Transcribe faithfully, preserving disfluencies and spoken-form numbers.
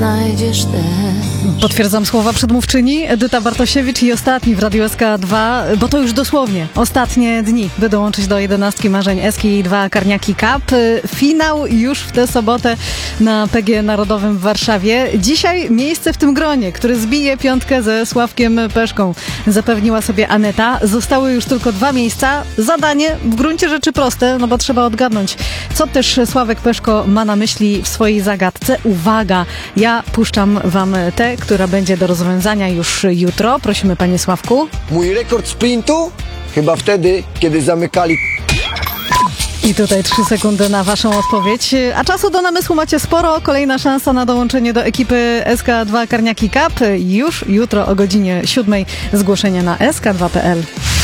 znajdziesz też. Potwierdzam słowa przedmówczyni Edyta Bartosiewicz i ostatni w Radiu S K dwa, bo to już dosłownie ostatnie dni, by dołączyć do jedenastki marzeń S K dwa Karniaki Cup. Finał już w tę sobotę na P G Narodowym w Warszawie. Dzisiaj miejsce w tym gronie, który zbije piątkę ze Sławkiem Peszką, zapewniła sobie Aneta. Zostały już tylko dwa miejsca. Zadanie w gruncie rzeczy proste, no bo trzeba odgadnąć, co też Sławek Peszko ma na myśli w swojej zagadce. Uwaga, ja puszczam wam tę, która będzie do rozwiązania już jutro. Prosimy, panie Sławku. Mój rekord sprintu? Chyba wtedy, kiedy zamykali... I tutaj trzy sekundy na waszą odpowiedź. A czasu do namysłu macie sporo. Kolejna szansa na dołączenie do ekipy S K dwa Karniaki Cup. Już jutro o godzinie siódmej zgłoszenie na S K dwa kropka P L.